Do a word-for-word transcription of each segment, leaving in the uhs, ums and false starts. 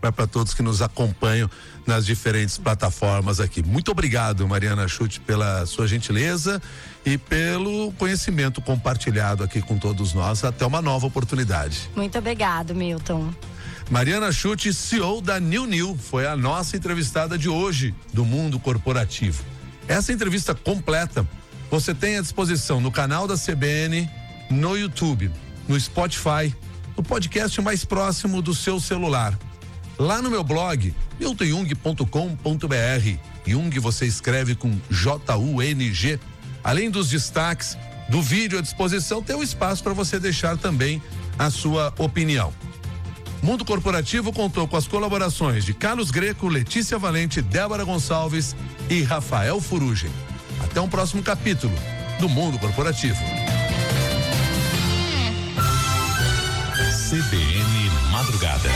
mas para todos que nos acompanham nas diferentes plataformas aqui. Muito obrigado, Mariana Schutt, pela sua gentileza e pelo conhecimento compartilhado aqui com todos nós. Até uma nova oportunidade. Muito obrigado, Milton. Mariana Schutt, C E O da New New, foi a nossa entrevistada de hoje do Mundo Corporativo. Essa entrevista completa você tem à disposição no canal da C B N, no YouTube, no Spotify, no podcast mais próximo do seu celular. Lá no meu blog, milton jung ponto com ponto b r. Jung você escreve com J U N G. Além dos destaques do vídeo à disposição, tem um espaço para você deixar também a sua opinião. Mundo Corporativo contou com as colaborações de Carlos Greco, Letícia Valente, Débora Gonçalves e Rafael Furugem. Até um próximo capítulo do Mundo Corporativo. C B N Madrugada.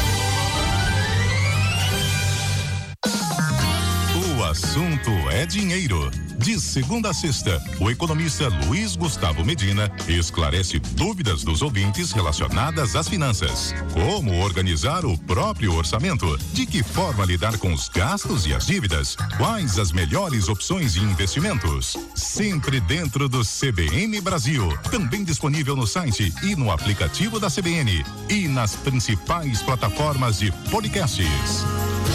O assunto é dinheiro. De segunda a sexta, o economista Luiz Gustavo Medina esclarece dúvidas dos ouvintes relacionadas às finanças. Como organizar o próprio orçamento? De que forma lidar com os gastos e as dívidas? Quais as melhores opções de investimentos? Sempre dentro do C B N Brasil. Também disponível no site e no aplicativo da C B N. E nas principais plataformas de podcasts.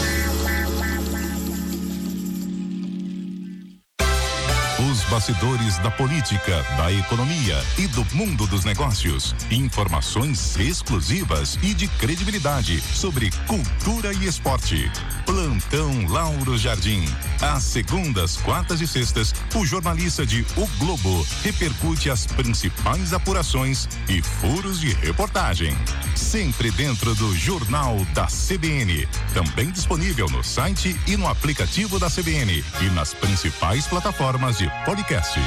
Os bastidores da política, da economia e do mundo dos negócios. Informações exclusivas e de credibilidade sobre cultura e esporte. Plantão Lauro Jardim. Às segundas, quartas e sextas, o jornalista de O Globo repercute as principais apurações e furos de reportagem. Sempre dentro do Jornal da C B N. Também disponível no site e no aplicativo da C B N e nas principais plataformas de podcasts.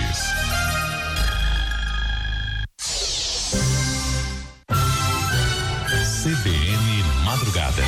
C B N Madrugada.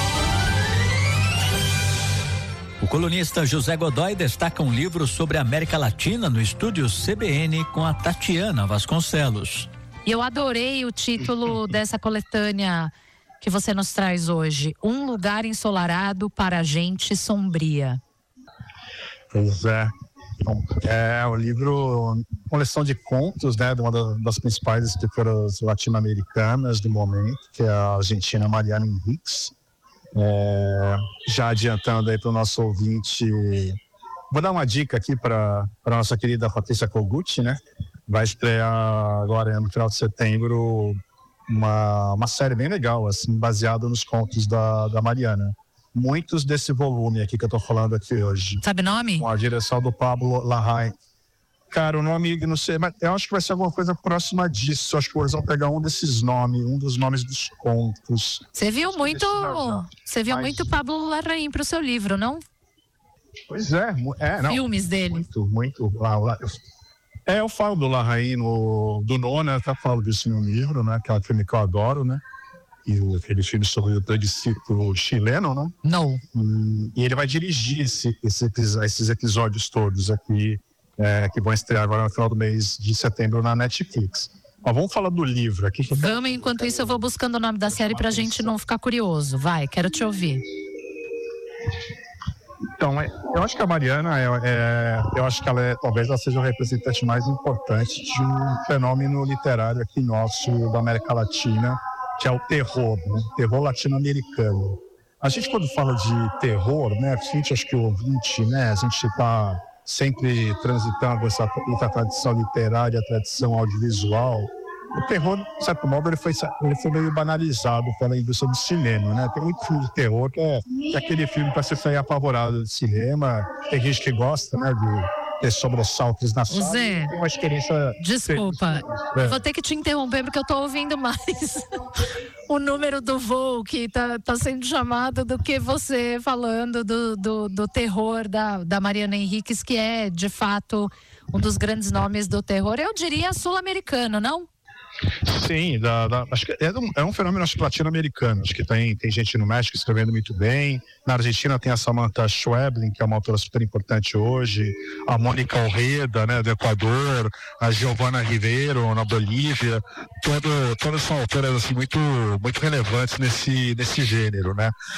O colunista José Godoy destaca um livro sobre a América Latina no estúdio C B N com a Tatiana Vasconcelos. E eu adorei o título dessa coletânea que você nos traz hoje. Um lugar ensolarado para a gente sombria. Pois é. Bom, é o livro, coleção de contos, né, de uma das principais escritoras latino-americanas do momento, que é a argentina Mariana Enríquez. É, já adiantando aí para o nosso ouvinte, vou dar uma dica aqui para a nossa querida Patrícia Kogut, né? Vai estrear agora no final de setembro uma, uma série bem legal, assim, baseada nos contos da, da Mariana. Muitos desse volume aqui que eu tô falando aqui hoje. Sabe o nome? Com a direção do Pablo Larraín. Cara, o nome, não sei, mas eu acho que vai ser alguma coisa próxima disso. Eu acho que eles vão pegar um desses nomes, um dos nomes dos contos. Você viu muito, você viu mas... muito Pablo Larraín pro seu livro, não? Pois é, é, não. Filmes dele. Muito, muito. Lá, lá, eu, é, eu falo do Larraín, no, do Nona, eu até falo disso no livro, né? Aquela filme que eu adoro, né? E aquele filme sobre o plebiscito chileno, né? Não. E, e ele vai dirigir esse, esse, esses episódios todos aqui, é, que vão estrear agora no final do mês de setembro na Netflix. Mas vamos falar do livro aqui. Vamos, enquanto isso eu vou buscando o nome da série pra gente não ficar curioso. Vai, quero te ouvir. Então, eu acho que a Mariana, é, é, eu acho que ela é, talvez ela seja o representante mais importante de um fenômeno literário aqui nosso, da América Latina, que é o terror, né? Terror latino-americano. A gente, quando fala de terror, né, a gente, acho que o ouvinte, né, a gente está sempre transitando essa, essa tradição literária, a tradição audiovisual. O terror, de certo modo, ele foi, ele foi meio banalizado pela indústria do cinema, né? Tem muito filme de terror que é, que é aquele filme para você sair apavorado de cinema. Tem gente que gosta, né, de ter sobressaltos na sala. Zé, tem uma experiência... Desculpa, é. vou ter que te interromper porque eu tô ouvindo mais o número do voo que tá, tá sendo chamado do que você falando do, do, do terror da, da Mariana Enríquez, que é, de fato, um dos grandes nomes do terror. Eu diria sul-americano, não? Sim, da, da, acho que é, um, é um fenômeno latino-americano. Acho que tem, tem gente no México escrevendo muito bem. Na Argentina tem a Samantha Schweblin, que é uma autora super importante hoje. A Mônica Orreda, né, do Equador. A Giovanna Ribeiro, na Bolívia. Todo, todas são autoras assim, muito, muito relevantes nesse, nesse gênero, né?